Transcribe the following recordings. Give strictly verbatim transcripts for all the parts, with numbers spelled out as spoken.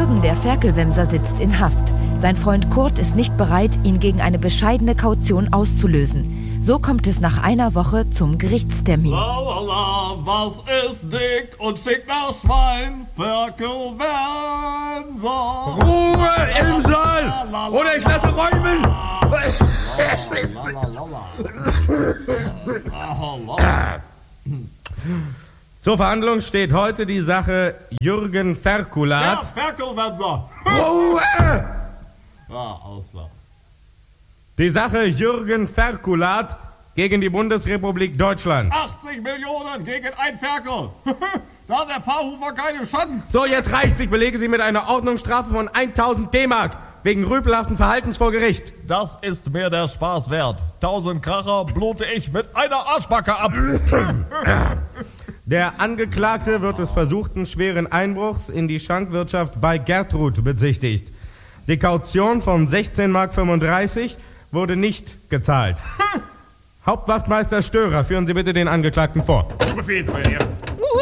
Jürgen, der Ferkelwemser, sitzt in Haft. Sein Freund Kurt ist nicht bereit, ihn gegen eine bescheidene Kaution auszulösen. So kommt es nach einer Woche zum Gerichtstermin. Lalala, was ist dick und schick nach Schwein? Ferkelwemser. Ruhe im Saal! Oder ich lasse räumen! Zur Verhandlung steht heute die Sache Jürgen Ferkulat. Ja, Ferkelwemser. Ruhe! Ja, Ausland. Die Sache Jürgen Ferkulat gegen die Bundesrepublik Deutschland. achtzig Millionen gegen ein Ferkel. Da hat der Paarhufer keine Chance. So, jetzt reicht's. Ich belege Sie mit einer Ordnungsstrafe von tausend D-Mark wegen rüpelhaften Verhaltens vor Gericht. Das ist mir der Spaß wert. tausend Kracher blute ich mit einer Arschbacke ab. Der Angeklagte wird des versuchten schweren Einbruchs in die Schankwirtschaft bei Gertrud bezichtigt. Die Kaution von sechzehn Mark fünfunddreißig wurde nicht gezahlt. Hauptwachtmeister Störer, führen Sie bitte den Angeklagten vor. Zu Befehl, Euer Ehren.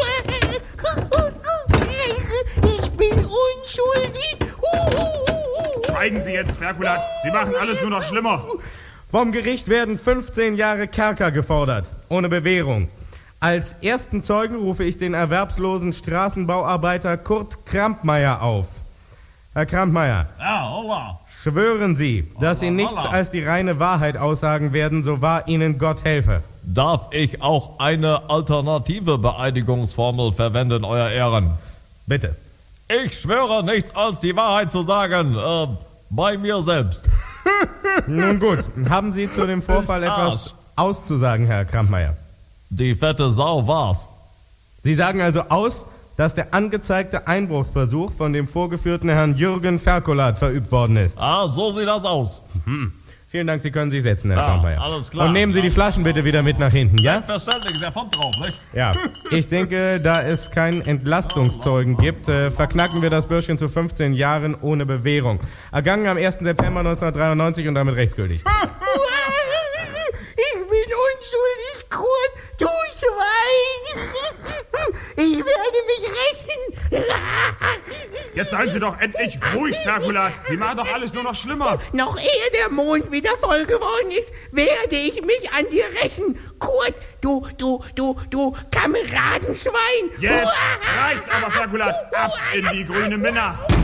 Ich bin unschuldig. Schweigen Sie jetzt, Ferkulat. Sie machen alles nur noch schlimmer. Vom Gericht werden fünfzehn Jahre Kerker gefordert, ohne Bewährung. Als ersten Zeugen rufe ich den erwerbslosen Straßenbauarbeiter Kurt Krampmeier auf. Herr Krampmeier, Ja, holla. schwören Sie, dass Sie Holla, nichts holla. als die reine Wahrheit aussagen werden, so wahr Ihnen Gott helfe. Darf ich auch eine alternative Beeinigungsformel verwenden, Euer Ehren? Bitte. Ich schwöre nichts als die Wahrheit zu sagen, äh, bei mir selbst. Nun gut, haben Sie zu dem Vorfall etwas auszusagen, Herr Krampmeier? Die fette Sau war's. Sie sagen also aus, dass der angezeigte Einbruchsversuch von dem vorgeführten Herrn Jürgen Ferkulat verübt worden ist. Ah, so sieht das aus. Hm. Vielen Dank, Sie können sich setzen, Herr Ja, Krampmeier. alles klar. Und nehmen Sie die Flaschen bitte wieder mit nach hinten, ja? Verständlich, ist ja von drauf, nicht? Ja. Ich denke, da es keinen Entlastungszeugen gibt, äh, verknacken wir das Bürschchen zu fünfzehn Jahren ohne Bewährung. Ergangen am ersten September neunzehnhundertdreiundneunzig und damit rechtsgültig. Ich bin unschuldig, Kurt, du Schwein. Ich werde mich rächen. Jetzt seien Sie doch endlich ruhig, Ferkulat. Sie machen doch alles nur noch schlimmer. Noch ehe der Mond wieder voll geworden ist, werde ich mich an dir rächen. Kurt, du, du, du, du Kameradenschwein. Jetzt reicht's aber, Ferkulat. Ab in die grüne Minna.